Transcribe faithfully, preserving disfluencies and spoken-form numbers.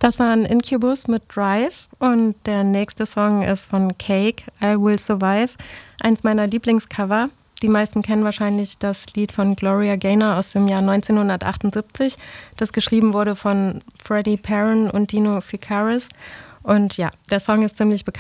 Das war ein Incubus mit Drive und der nächste Song ist von Cake, I Will Survive, eins meiner Lieblingscover. Die meisten kennen wahrscheinlich das Lied von Gloria Gaynor aus dem Jahr neunzehnhundertachtundsiebzig, das geschrieben wurde von Freddie Perren und Dino Ficaris. Und ja, der Song ist ziemlich bekannt.